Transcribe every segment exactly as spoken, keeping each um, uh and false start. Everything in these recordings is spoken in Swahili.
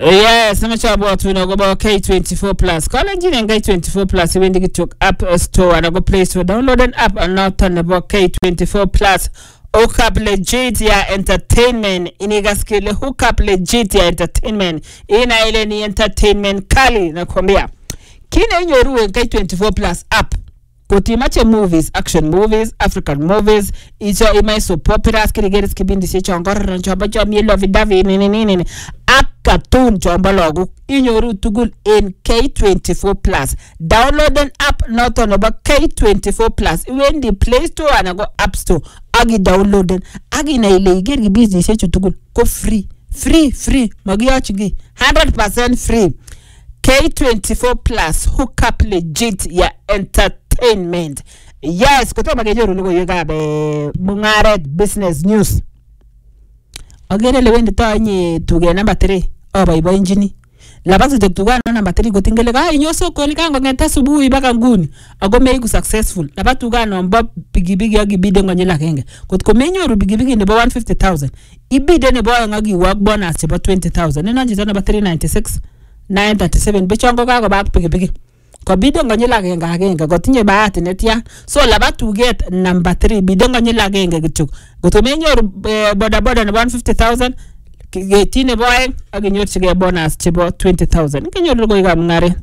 Yes, namachabo tunagoba K twenty-four plus. Kala njini K twenty-four plus iwendi kitok app store na go Play Store. Download an app and now turn about K twenty-four plus. Hook up legit ya entertainment. Inigaskile hook up legit ya entertainment. Ina ile ni entertainment kali nakwambia. Kina inyoruwe K twenty-four plus app. Kotimache movies, action movies, African movies, icho imai so popular, skiri gere skibindi si chongora, chomba chomba yelo vidavi, nini nini nini. App cartoon chomba logo, inyoru tugul in K twenty-four plus. Download an app, not on about K twenty-four plus. When the Play Store and I go App Store, agi download an, agi na ile gere business echo tugul, go free, free, free, magi achigi, one hundred percent free. K twenty-four plus, hook up legit ya entertainment. Yes, koto magejoru lugo yoga be Mungaret business news. Ogere lewendi to nye tuge number three. Oba ibo injini. Labazi tektuga number three gotingele ga inyoso ko ni kango ngeta subuhi baka nguni. Ago meigu successful. Labatuga no mbo bigibigi agi bide ngonyela kenge. Kotko menyoru bigibigi nebo one hundred fifty thousand. Ibide nebo ngagi work bonus about twenty thousand. Nena jita number three ninety-six. nine thirty-seven bichongo kako bak pigi pigi ko bidongo nyila genga genga gotinye bahati netia so labatu get number three bidongo nyila genga gituk gotomenyor boda boda na one hundred fifty thousand getine boy aginyor chige bonus chibo twenty thousand kinyor logo iga mngare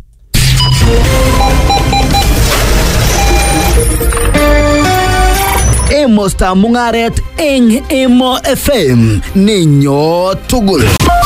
Emosta Mungaret eng Emo F M ninyo tugul.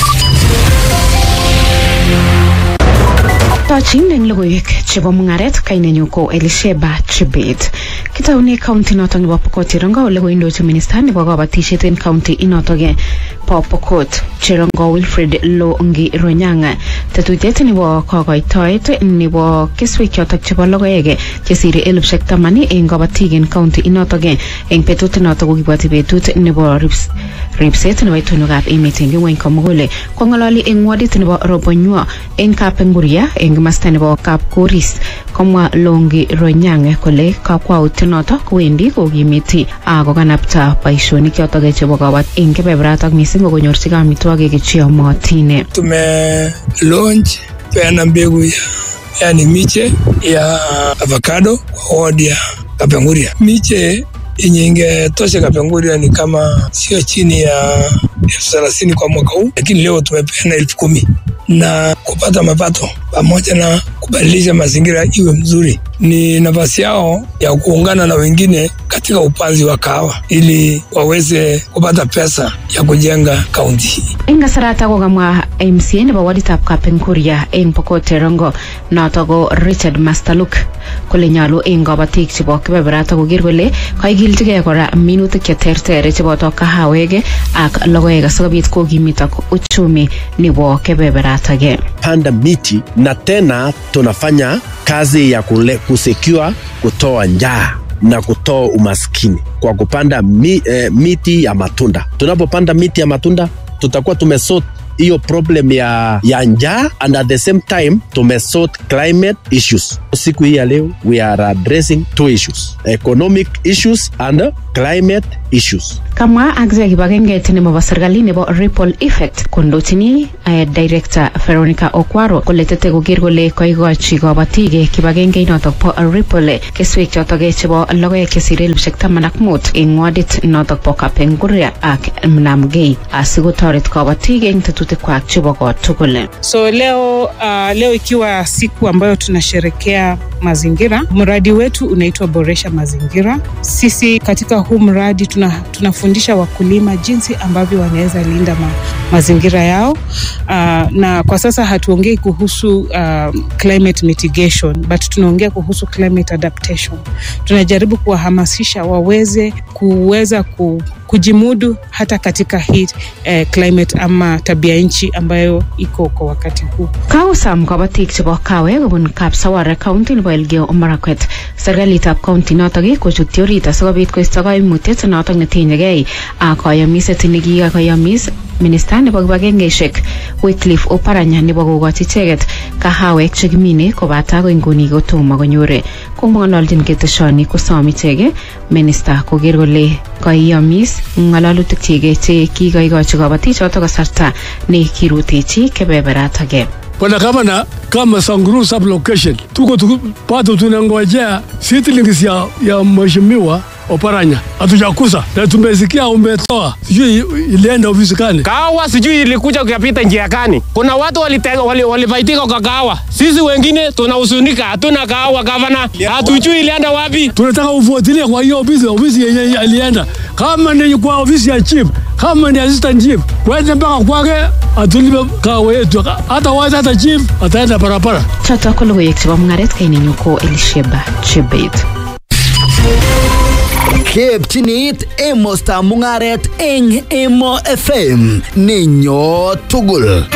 Tachin eng logoiwek chebo mungaret kainenyu ko Elisheba Chibet. Kitaune county noto nebo Pokot Cherongo ole koindochi minister nebo kabatisiet en county inoto ge po Pokot Cherongo Wilfred Longi Ronyanga. Tetutiet nebo kokoitoet nebo keswek chotok chebo logoek chesire elfusiek taman en kabatik en county inoto ge en betut noto ko kibwati betut nebo rips ripset nebo itonwekab emet eng ngweny komugul. Kongololi eng wadit nebo Robonywa en Kapenguria eng masta nebo Kapkoris komwa Longi Ronyanga kole kakwaut noto kowendi kokimiti ako kanapta boisionik chotok chebo kabat eng kebebratak mising ko konyorchige amitwogik cheyomotin. Tume launch peana mbegu ya yani miche ya avocado kwa wadi ya Kapenguria. Miche yenye ingetosha Kapenguria ni kama sio chini ya elfu thelathini kwa mwaka huu, lakini leo tumepeana elfu kumi na kupata mapato pamoja na kubadilisha mazingira iwe mzuri. Ni nafasi yao ya kuungana na wengine katika upanzi wa kahawa ili waweze kupata pesa ya kujenga kaunti hii. Inga sarata ko gamwa M C N ba waditab Kapenguria eng Pokot Cherongo noto Richard Mastaluk kole nyalu eng kabatik chebo kebeberata koger kole kaigilchige kora minutik cheterter chebo kahawek ak logoek asikobit kokimitak uchumi nebo kebeberata ge. Panda miti na tena tunafanya kazi ya kule, kusecure kutoa njaa na kutoa umaskini kwa kupanda mi, eh, miti ya matunda. Tunapopanda miti ya matunda tutakuwa tumesort hiyo problem ya ya njaa and at the same time tumesort climate issues. Siku hii ya leo we are addressing two issues, economic issues and climate issues. Kama agze kibagenge nebo serikali nebo Ripple Effect kondochini uh, director Veronica Okwaro kole tete koger kole koigochi kabatik kibagenge inoto po Ripple keswek chotok chebo logoek chesire elfusiek taman ak mut eng wadit notok po Kapenguria ak Mnamgei asikotoret kabatik eng tetutik kwak chebo tugul. So leo uh, leo ikiwa siku ambayo tunasherekea mazingira, mradi wetu unaitwa Boresha Mazingira. Sisi katika huu mradi tuna tunafundisha wakulima jinsi ambavyo wanaweza linda ma, mazingira yao. Uh, na kwa sasa hatuongei kuhusu uh, climate mitigation, but tunaongea kuhusu climate adaptation. Tunajaribu kuwahamasisha waweze kuweza ku kujimudu hata katika hii eh, climate ama tabia nchi ambayo iko kwa wakati huu. Kausam kabatik chebo kawe kobun Kapsawara County nebo Elgeyo Marakwet. Serikalitab county notok ko chutyorita sikobit koisto kaimutiet notok netinyegei ak kayamiset nekikayamis Minister nebo kibagengeishek Wycliffe Oparanya nebo kokochi icheket kahawek chekimine kobata ko inguni kotomo konyor. Komong'ololjin keteshoni kosom ichek Minister koker kole kaiyomis ng'alalutik chike che kikoikochi kabatik choto kasarta ne kirutechi kebeberat age. Bwana Gavana, kama Sanguru sublocation tuko bado tunangojea seedlings ya, ya mheshimiwa Oparanya. Hatujakusa na tumesikia umetoa, sijui ilienda ofisi gani. Kahawa sijui ilikuja kuyapita njia gani. Kuna watu walifaitika wali, wali kwa kahawa. Sisi wengine tunahuzunika, hatuna kahawa Gavana. Hatujui ilienda wapi. Tunataka ufuatilie kwa hiyo ofisi, ofisi yenye ilienda. Kama ni kwa ofisi ya chief, kama ni assistant chief, kwenda mpaka kwake atulipe kahawa yetu. Hata wazi hata chief ataenda barabara. Choto ko logoiwek chebo mung'aret kainenyu ko Elisheba Chebet. Kepchinit emosta mung'aret eng Emo F M nenyo tugul.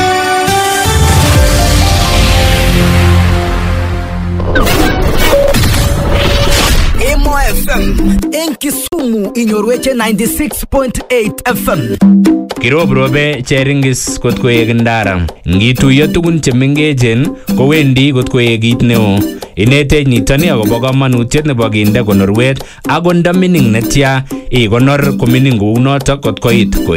Emo F M eng Kisumu inyorweche ninety-six point eight F M. Kirobrobe cheringis kot koek ndara. Ngituiyo tugun chemengechen kowendi kot koek kit neo. Inetech nitoni akobo kamanutiet nebo kinde konorwet ako nda mining netya ikonor ko mining kou notok kot koit koet.